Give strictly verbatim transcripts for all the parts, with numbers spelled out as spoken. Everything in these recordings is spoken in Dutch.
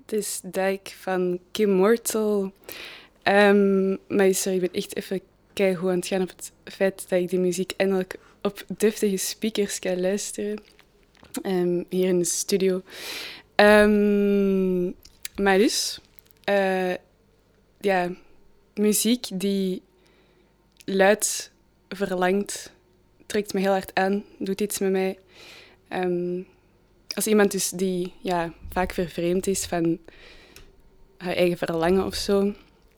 Het is Dijk van Kim Mortel. Um, maar sorry, ik ben echt even keigoed aan het gaan op het feit dat ik die muziek eindelijk op deftige speakers kan luisteren. Um, hier in de studio. Um, maar dus, uh, ja, muziek die luid verlangt, trekt me heel hard aan, doet iets met mij. Um, als iemand dus die ja, vaak vervreemd is van haar eigen verlangen of zo,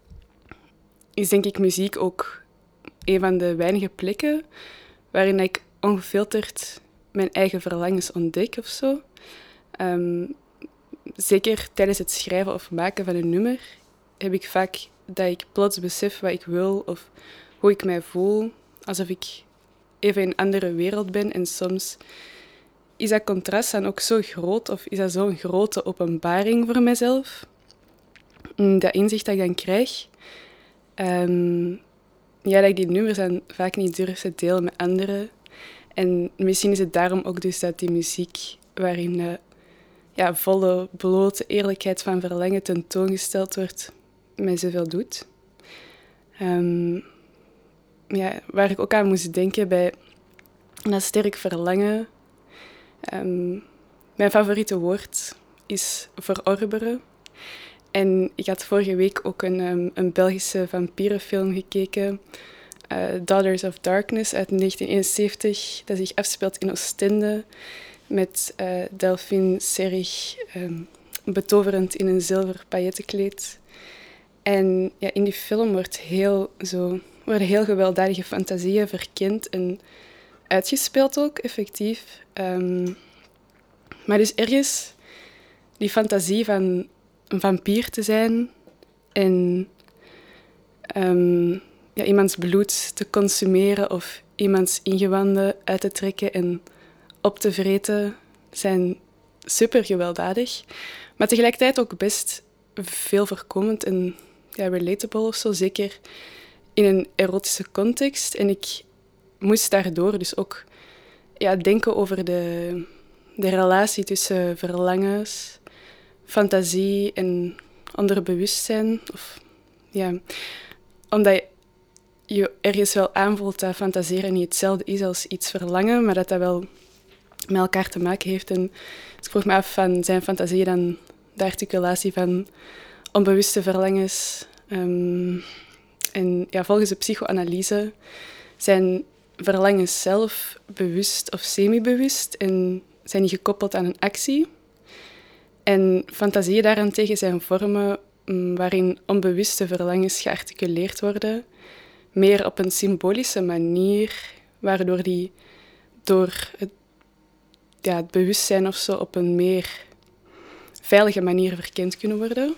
is denk ik muziek ook een van de weinige plekken waarin ik ongefilterd mijn eigen verlangens ontdek of zo. Um, zeker tijdens het schrijven of maken van een nummer heb ik vaak dat ik plots besef wat ik wil of hoe ik mij voel, alsof ik even in een andere wereld ben. En soms is dat contrast dan ook zo groot, of is dat zo'n grote openbaring voor mezelf, dat inzicht dat ik dan krijg, um, ja, dat ik die nummers dan vaak niet durf te delen met anderen. En misschien is het daarom ook dus dat die muziek, waarin uh, ja, volle, blote eerlijkheid van verlangen tentoongesteld wordt, mij zoveel doet. Um, ja, waar ik ook aan moest denken bij dat sterk verlangen. Um, mijn favoriete woord is verorberen. En ik had vorige week ook een, um, een Belgische vampierenfilm gekeken, uh, Daughters of Darkness uit negentien eenenzeventig, dat zich afspeelt in Oostende, met uh, Delphine Seyrig um, betoverend in een zilver paillettenkleed. En ja, in die film wordt heel zo, worden heel gewelddadige fantasieën verkend en uitgespeeld ook, effectief. Um, maar dus ergens die fantasie van een vampier te zijn en um, ja, iemands bloed te consumeren of iemands ingewanden uit te trekken en op te vreten, zijn super gewelddadig. Maar tegelijkertijd ook best veel voorkomend en ja, relatable of zo, zeker in een erotische context. En ik moest daardoor dus ook ja, denken over de, de relatie tussen verlangens, fantasie en onderbewustzijn. Of, ja, omdat je ergens wel aanvoelt dat fantaseren niet hetzelfde is als iets verlangen, maar dat dat wel met elkaar te maken heeft. En dus ik vroeg me af, van, zijn fantasieën dan de articulatie van onbewuste verlangens? Um, en ja, volgens de psychoanalyse zijn verlangens zelf bewust of semi-bewust en zijn die gekoppeld aan een actie. En fantasieën daarentegen zijn vormen um, waarin onbewuste verlangens gearticuleerd worden, meer op een symbolische manier, waardoor die door het, ja, het bewustzijn of zo op een meer veilige manier verkend kunnen worden.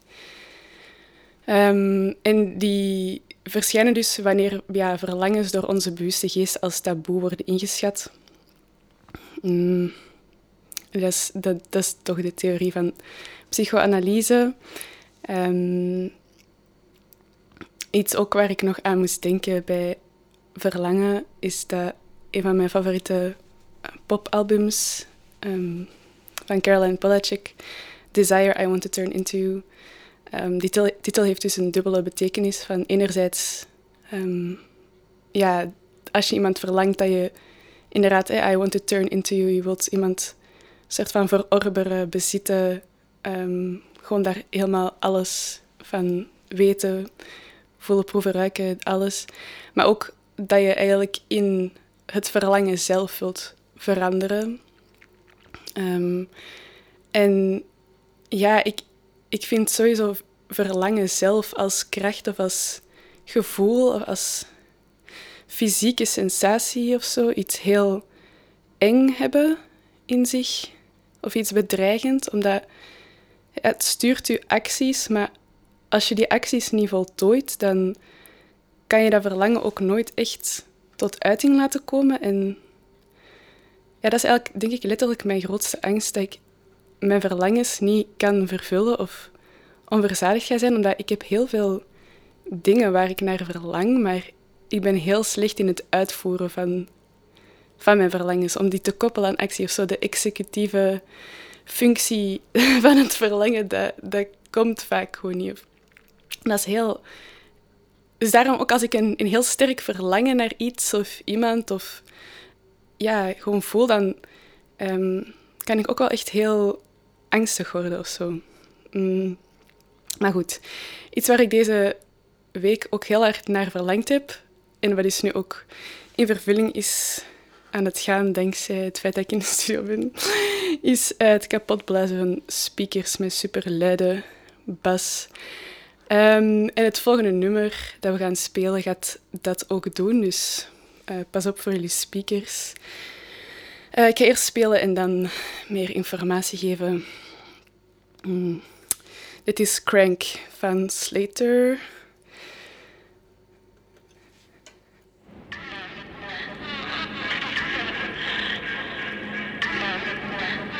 Um, en die verschijnen dus wanneer ja, verlangens door onze bewuste geest als taboe worden ingeschat. Um, dat, is, dat, dat is toch de theorie van psychoanalyse. Um, iets ook waar ik nog aan moest denken bij verlangen is dat een van mijn favoriete popalbums um, van Caroline Polachek, Desire I Want to Turn Into. Um, die titel, titel heeft dus een dubbele betekenis van enerzijds, um, ja, als je iemand verlangt dat je inderdaad, eh, I want to turn into you, je wilt iemand een soort van verorberen, bezitten, um, gewoon daar helemaal alles van weten, voelen, proeven, ruiken, alles. Maar ook dat je eigenlijk in het verlangen zelf wilt veranderen. Um, en ja, ik, ik vind sowieso verlangen zelf als kracht of als gevoel of als fysieke sensatie of zo iets heel eng hebben in zich of iets bedreigend, omdat het stuurt je acties, maar als je die acties niet voltooit, dan kan je dat verlangen ook nooit echt tot uiting laten komen. En ja, dat is eigenlijk, denk ik, letterlijk mijn grootste angst, dat ik mijn verlangens niet kan vervullen of onverzadigd ga zijn, omdat ik heb heel veel dingen waar ik naar verlang, maar ik ben heel slecht in het uitvoeren van, van mijn verlangens, om die te koppelen aan actie of zo, de executieve functie van het verlangen, dat, dat komt vaak gewoon niet. Dat is heel... Dus daarom ook als ik een, een heel sterk verlangen naar iets of iemand of ja, gewoon voel, dan um, kan ik ook wel echt heel angstig worden of zo. Mm. Maar goed, iets waar ik deze week ook heel hard naar verlangd heb en wat dus nu ook in vervulling is aan het gaan dankzij het feit dat ik in de studio ben, is uh, het kapotblazen van speakers met superluide bas. Um, en het volgende nummer dat we gaan spelen gaat dat ook doen, dus uh, pas op voor jullie speakers. Uh, ik ga eerst spelen en dan meer informatie geven. Mm. Dit is Crank van Slater.